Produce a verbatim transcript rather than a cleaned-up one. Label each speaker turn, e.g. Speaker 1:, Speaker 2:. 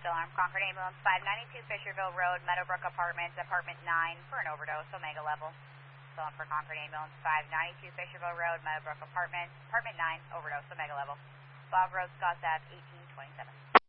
Speaker 1: Still armed. Concord Ambulance five ninety-two Fisherville Road, Meadowbrook Apartments, Apartment nine for an overdose, Omega level. Still on for Concord Ambulance five ninety-two Fisherville Road, Meadowbrook Apartments, Apartment nine, overdose, Omega level. Bob Road, Scotts Ave, eighteen twenty-seven.